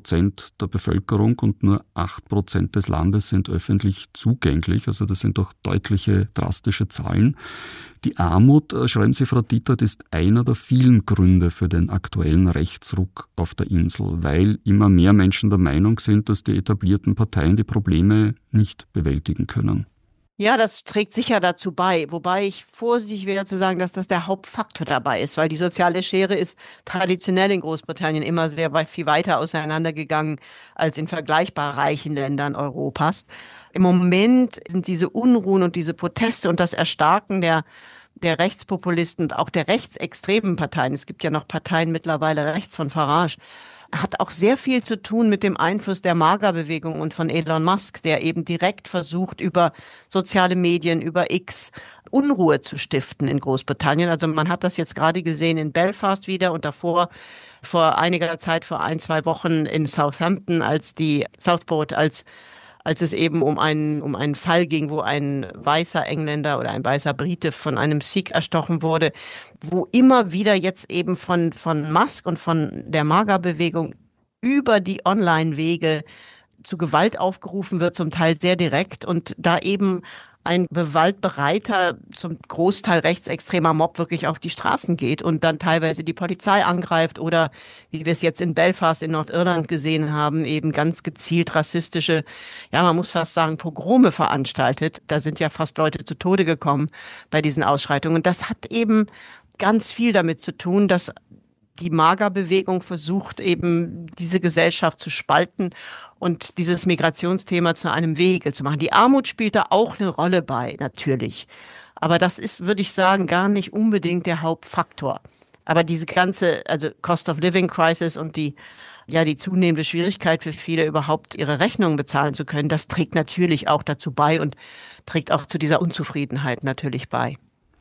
1% der Bevölkerung und nur 8% des Landes sind öffentlich zugänglich. Also das sind doch deutliche, drastische Zahlen. Die Armut, schreiben Sie, Frau Dittert, ist einer der vielen Gründe für den aktuellen Rechtsruck auf der Insel, weil immer mehr Menschen der Meinung sind, dass die etablierten Parteien die Probleme nicht bewältigen können. Ja, das trägt sicher dazu bei, wobei ich vorsichtig wäre zu sagen, dass das der Hauptfaktor dabei ist, weil die soziale Schere ist traditionell in Großbritannien immer sehr viel weiter auseinandergegangen als in vergleichbar reichen Ländern Europas. Im Moment sind diese Unruhen und diese Proteste und das Erstarken der Rechtspopulisten und auch der rechtsextremen Parteien, es gibt ja noch Parteien mittlerweile rechts von Farage, hat auch sehr viel zu tun mit dem Einfluss der MAGA-Bewegung und von Elon Musk, der eben direkt versucht, über soziale Medien, über X Unruhe zu stiften in Großbritannien. Also man hat das jetzt gerade gesehen in Belfast wieder und davor vor einiger Zeit, vor 1-2 Wochen in Southampton, Southport, als es eben um einen Fall ging, wo ein weißer Engländer oder ein weißer Brite von einem Sikh erstochen wurde, wo immer wieder jetzt eben von Musk und von der MAGA-Bewegung über die Online-Wege zu Gewalt aufgerufen wird, zum Teil sehr direkt und da eben ein gewaltbereiter, zum Großteil rechtsextremer Mob wirklich auf die Straßen geht und dann teilweise die Polizei angreift oder, wie wir es jetzt in Belfast in Nordirland gesehen haben, eben ganz gezielt rassistische, ja, man muss fast sagen, Pogrome veranstaltet. Da sind ja fast Leute zu Tode gekommen bei diesen Ausschreitungen. Und das hat eben ganz viel damit zu tun, dass die MAGA-Bewegung versucht, eben diese Gesellschaft zu spalten und dieses Migrationsthema zu einem Vehikel zu machen. Die Armut spielt da auch eine Rolle bei, natürlich. Aber das ist, würde ich sagen, gar nicht unbedingt der Hauptfaktor. Aber diese ganze, also Cost of Living Crisis und die zunehmende Schwierigkeit für viele überhaupt ihre Rechnungen bezahlen zu können, das trägt natürlich auch dazu bei und trägt auch zu dieser Unzufriedenheit natürlich bei.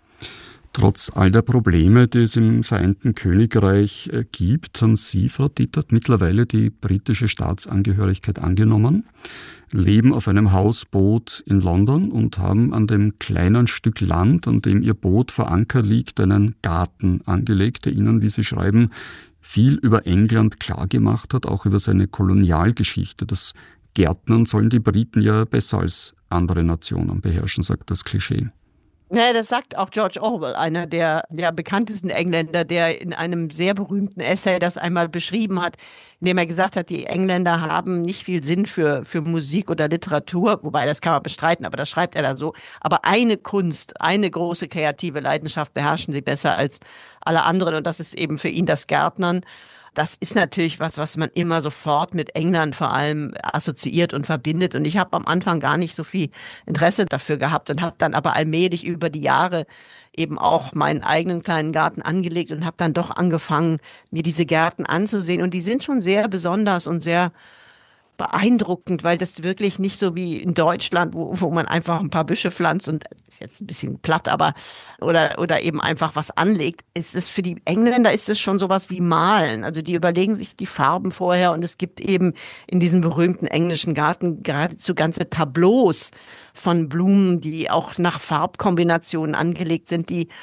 Trotz all der Probleme, die es im Vereinten Königreich gibt, haben Sie, Frau Dittert, mittlerweile die britische Staatsangehörigkeit angenommen, leben auf einem Hausboot in London und haben an dem kleinen Stück Land, an dem Ihr Boot vor Anker liegt, einen Garten angelegt, der Ihnen, wie Sie schreiben, viel über England klargemacht hat, auch über seine Kolonialgeschichte. Das Gärtnern sollen die Briten ja besser als andere Nationen beherrschen, sagt das Klischee. Ja, das sagt auch George Orwell, einer der bekanntesten Engländer, der in einem sehr berühmten Essay das einmal beschrieben hat, in dem er gesagt hat, die Engländer haben nicht viel Sinn für Musik oder Literatur, wobei das kann man bestreiten, aber das schreibt er da so. Aber eine Kunst, eine große kreative Leidenschaft beherrschen sie besser als alle anderen und das ist eben für ihn das Gärtnern. Das ist natürlich was man immer sofort mit England vor allem assoziiert und verbindet. Und ich habe am Anfang gar nicht so viel Interesse dafür gehabt und habe dann aber allmählich über die Jahre eben auch meinen eigenen kleinen Garten angelegt und habe dann doch angefangen, mir diese Gärten anzusehen. Und die sind schon sehr besonders und sehr beeindruckend, weil das wirklich nicht so wie in Deutschland, wo man einfach ein paar Büsche pflanzt und ist jetzt ein bisschen platt, aber oder eben einfach was anlegt. Für die Engländer ist es schon sowas wie Malen. Also die überlegen sich die Farben vorher und es gibt eben in diesem berühmten englischen Garten geradezu ganze Tableaus von Blumen, die auch nach Farbkombinationen angelegt sind, die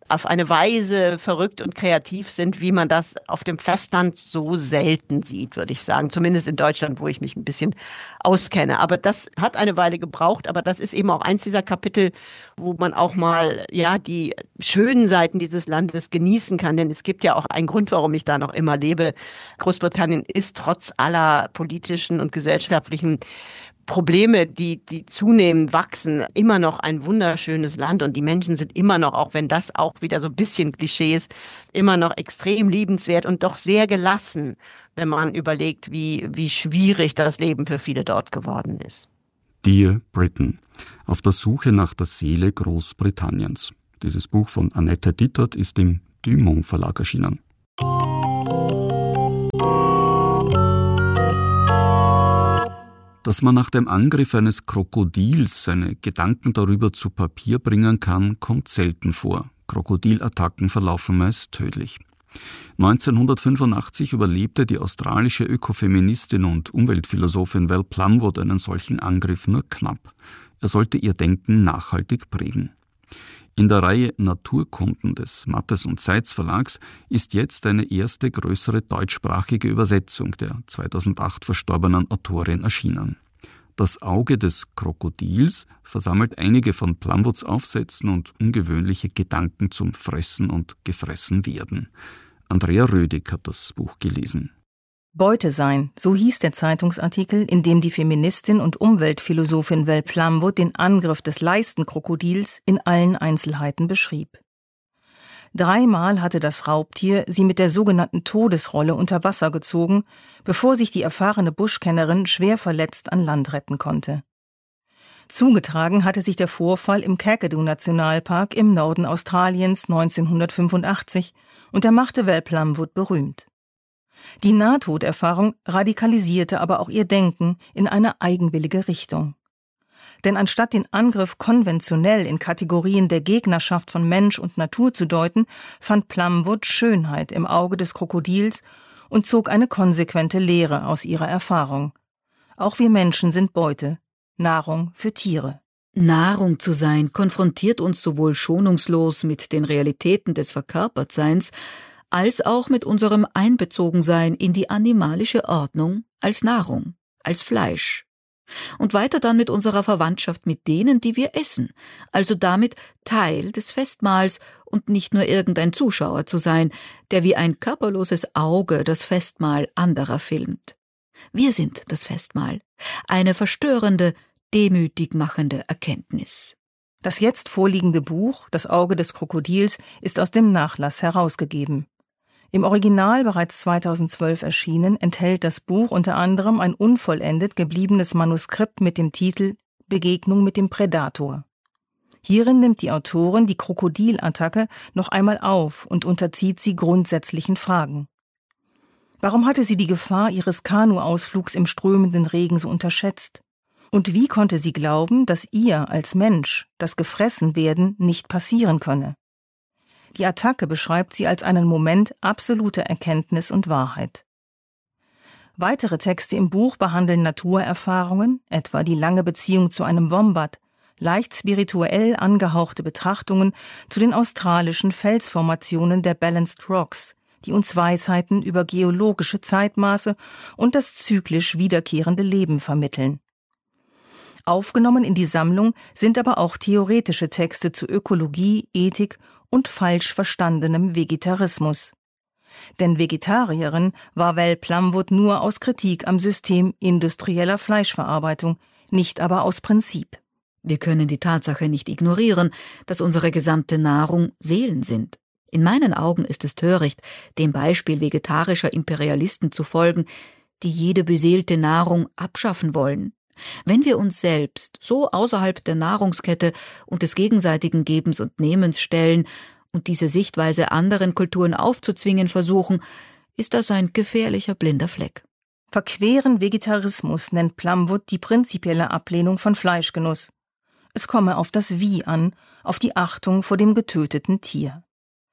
auf eine Weise verrückt und kreativ sind, wie man das auf dem Festland so selten sieht, würde ich sagen. Zumindest in Deutschland, wo ich mich ein bisschen auskenne. Aber das hat eine Weile gebraucht, aber das ist eben auch eins dieser Kapitel, wo man auch mal die schönen Seiten dieses Landes genießen kann. Denn es gibt ja auch einen Grund, warum ich da noch immer lebe. Großbritannien ist trotz aller politischen und gesellschaftlichen Probleme, die zunehmend wachsen, immer noch ein wunderschönes Land und die Menschen sind immer noch, auch wenn das auch wieder so ein bisschen Klischee ist, immer noch extrem liebenswert und doch sehr gelassen, wenn man überlegt, wie schwierig das Leben für viele dort geworden ist. Dear Britain. Auf der Suche nach der Seele Großbritanniens. Dieses Buch von Annette Dittert ist im Dumont Verlag erschienen. Dass man nach dem Angriff eines Krokodils seine Gedanken darüber zu Papier bringen kann, kommt selten vor. Krokodilattacken verlaufen meist tödlich. 1985 überlebte die australische Ökofeministin und Umweltphilosophin Val Plumwood einen solchen Angriff nur knapp. Er sollte ihr Denken nachhaltig prägen. In der Reihe Naturkunden des Mattes und Seitz Verlags ist jetzt eine erste größere deutschsprachige Übersetzung der 2008 verstorbenen Autorin erschienen. Das Auge des Krokodils versammelt einige von Plumwoods Aufsätzen und ungewöhnliche Gedanken zum Fressen und Gefressenwerden. Andrea Rödig hat das Buch gelesen. Beute sein, so hieß der Zeitungsartikel, in dem die Feministin und Umweltphilosophin Val Plumwood den Angriff des Leistenkrokodils in allen Einzelheiten beschrieb. 3-mal hatte das Raubtier sie mit der sogenannten Todesrolle unter Wasser gezogen, bevor sich die erfahrene Buschkennerin schwer verletzt an Land retten konnte. Zugetragen hatte sich der Vorfall im Kakadu-Nationalpark im Norden Australiens 1985 und er machte Val Plumwood berühmt. Die Nahtoderfahrung radikalisierte aber auch ihr Denken in eine eigenwillige Richtung. Denn anstatt den Angriff konventionell in Kategorien der Gegnerschaft von Mensch und Natur zu deuten, fand Plumwood Schönheit im Auge des Krokodils und zog eine konsequente Lehre aus ihrer Erfahrung. Auch wir Menschen sind Beute, Nahrung für Tiere. Nahrung zu sein konfrontiert uns sowohl schonungslos mit den Realitäten des Verkörpertseins, als auch mit unserem Einbezogensein in die animalische Ordnung als Nahrung, als Fleisch. Und weiter dann mit unserer Verwandtschaft mit denen, die wir essen, also damit Teil des Festmahls und nicht nur irgendein Zuschauer zu sein, der wie ein körperloses Auge das Festmahl anderer filmt. Wir sind das Festmahl, eine verstörende, demütig machende Erkenntnis. Das jetzt vorliegende Buch, Das Auge des Krokodils, ist aus dem Nachlass herausgegeben. Im Original bereits 2012 erschienen, enthält das Buch unter anderem ein unvollendet gebliebenes Manuskript mit dem Titel Begegnung mit dem Prädator. Hierin nimmt die Autorin die Krokodilattacke noch einmal auf und unterzieht sie grundsätzlichen Fragen. Warum hatte sie die Gefahr ihres Kanuausflugs im strömenden Regen so unterschätzt? Und wie konnte sie glauben, dass ihr als Mensch das Gefressenwerden nicht passieren könne? Die Attacke beschreibt sie als einen Moment absoluter Erkenntnis und Wahrheit. Weitere Texte im Buch behandeln Naturerfahrungen, etwa die lange Beziehung zu einem Wombat, leicht spirituell angehauchte Betrachtungen zu den australischen Felsformationen der Balanced Rocks, die uns Weisheiten über geologische Zeitmaße und das zyklisch wiederkehrende Leben vermitteln. Aufgenommen in die Sammlung sind aber auch theoretische Texte zu Ökologie, Ethik und falsch verstandenem Vegetarismus. Denn Vegetarierin war Val Plumwood nur aus Kritik am System industrieller Fleischverarbeitung, nicht aber aus Prinzip. Wir können die Tatsache nicht ignorieren, dass unsere gesamte Nahrung Seelen sind. In meinen Augen ist es töricht, dem Beispiel vegetarischer Imperialisten zu folgen, die jede beseelte Nahrung abschaffen wollen. Wenn wir uns selbst so außerhalb der Nahrungskette und des gegenseitigen Gebens und Nehmens stellen und diese Sichtweise anderen Kulturen aufzuzwingen versuchen, ist das ein gefährlicher blinder Fleck. Verqueren Vegetarismus nennt Plumwood die prinzipielle Ablehnung von Fleischgenuss. Es komme auf das Wie an, auf die Achtung vor dem getöteten Tier.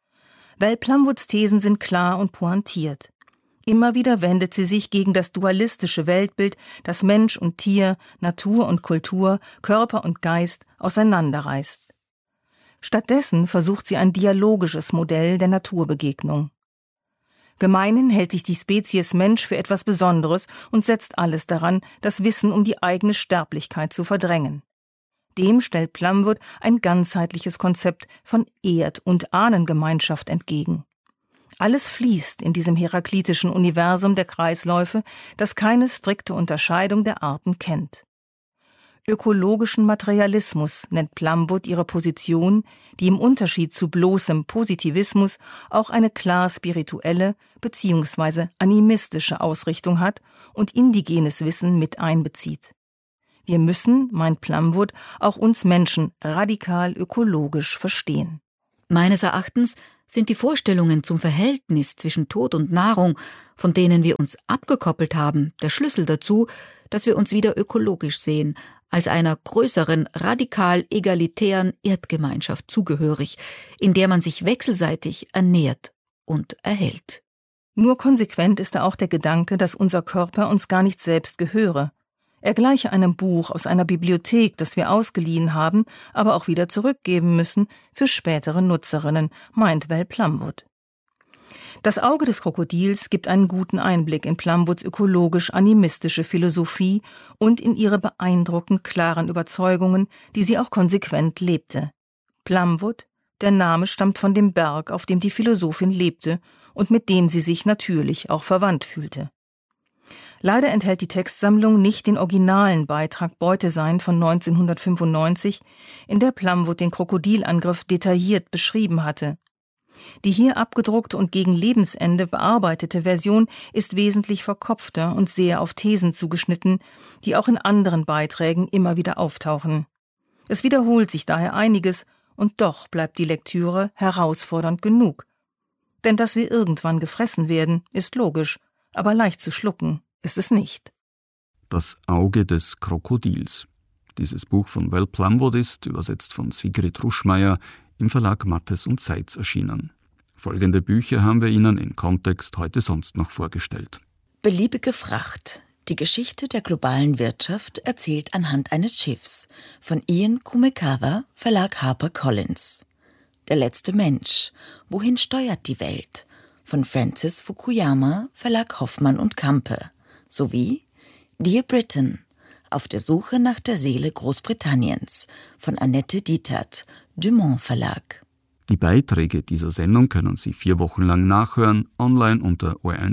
Val Plumwoods Thesen sind klar und pointiert. Immer wieder wendet sie sich gegen das dualistische Weltbild, das Mensch und Tier, Natur und Kultur, Körper und Geist auseinanderreißt. Stattdessen versucht sie ein dialogisches Modell der Naturbegegnung. Gemeinhin hält sich die Spezies Mensch für etwas Besonderes und setzt alles daran, das Wissen um die eigene Sterblichkeit zu verdrängen. Dem stellt Plumwood ein ganzheitliches Konzept von Erd- und Ahnengemeinschaft entgegen. Alles fließt in diesem heraklitischen Universum der Kreisläufe, das keine strikte Unterscheidung der Arten kennt. Ökologischen Materialismus nennt Plumwood ihre Position, die im Unterschied zu bloßem Positivismus auch eine klar spirituelle bzw. animistische Ausrichtung hat und indigenes Wissen mit einbezieht. Wir müssen, meint Plumwood, auch uns Menschen radikal ökologisch verstehen. Meines Erachtens sind die Vorstellungen zum Verhältnis zwischen Tod und Nahrung, von denen wir uns abgekoppelt haben, der Schlüssel dazu, dass wir uns wieder ökologisch sehen, als einer größeren, radikal egalitären Erdgemeinschaft zugehörig, in der man sich wechselseitig ernährt und erhält. Nur konsequent ist da auch der Gedanke, dass unser Körper uns gar nicht selbst gehöre. Er gleiche einem Buch aus einer Bibliothek, das wir ausgeliehen haben, aber auch wieder zurückgeben müssen für spätere Nutzerinnen, meint Val Plumwood. Das Auge des Krokodils gibt einen guten Einblick in Plumwoods ökologisch-animistische Philosophie und in ihre beeindruckend klaren Überzeugungen, die sie auch konsequent lebte. Plumwood, der Name stammt von dem Berg, auf dem die Philosophin lebte und mit dem sie sich natürlich auch verwandt fühlte. Leider enthält die Textsammlung nicht den originalen Beitrag Beutesein von 1995, in der Plumwood den Krokodilangriff detailliert beschrieben hatte. Die hier abgedruckte und gegen Lebensende bearbeitete Version ist wesentlich verkopfter und sehr auf Thesen zugeschnitten, die auch in anderen Beiträgen immer wieder auftauchen. Es wiederholt sich daher einiges, und doch bleibt die Lektüre herausfordernd genug. Denn dass wir irgendwann gefressen werden, ist logisch, aber leicht zu schlucken ist es nicht. Das Auge des Krokodils. Dieses Buch von Val Plumwood ist, übersetzt von Sigrid Ruschmeier, im Verlag Mattes und Seitz erschienen. Folgende Bücher haben wir Ihnen in Kontext heute sonst noch vorgestellt. Beliebige Fracht. Die Geschichte der globalen Wirtschaft erzählt anhand eines Schiffs von Ian Kumekawa, Verlag HarperCollins. Der letzte Mensch. Wohin steuert die Welt? Von Francis Fukuyama, Verlag Hoffmann und Campe. Sowie Dear Britain. Auf der Suche nach der Seele Großbritanniens von Annette Dietert, Dumont Verlag. Die Beiträge dieser Sendung können Sie 4 Wochen lang nachhören, online unter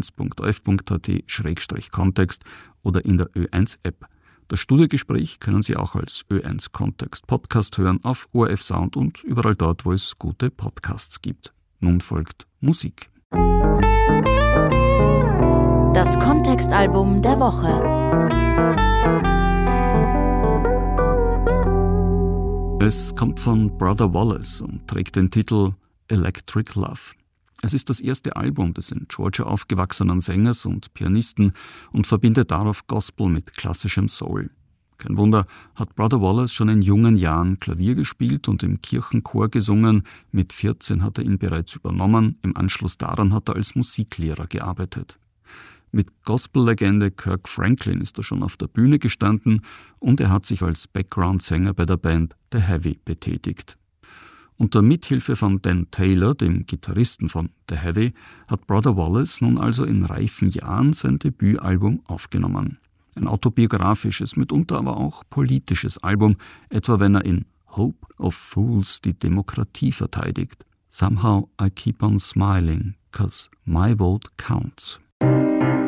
o1.orf.at/kontext oder in der Ö1-App. Das Studiogespräch können Sie auch als Ö1 Kontext Podcast hören auf ORF Sound und überall dort, wo es gute Podcasts gibt. Nun folgt Musik. Das Kontextalbum der Woche. Es kommt von Brother Wallace und trägt den Titel Electric Love. Es ist das erste Album des in Georgia aufgewachsenen Sängers und Pianisten und verbindet darauf Gospel mit klassischem Soul. Kein Wunder, hat Brother Wallace schon in jungen Jahren Klavier gespielt und im Kirchenchor gesungen. Mit 14 hat er ihn bereits übernommen. Im Anschluss daran hat er als Musiklehrer gearbeitet. Mit Gospel-Legende Kirk Franklin ist er schon auf der Bühne gestanden und er hat sich als Background-Sänger bei der Band The Heavy betätigt. Unter Mithilfe von Dan Taylor, dem Gitarristen von The Heavy, hat Brother Wallace nun also in reifen Jahren sein Debütalbum aufgenommen. Ein autobiografisches, mitunter aber auch politisches Album, etwa wenn er in Hope of Fools die Demokratie verteidigt. Somehow I keep on smiling, 'cause my vote counts.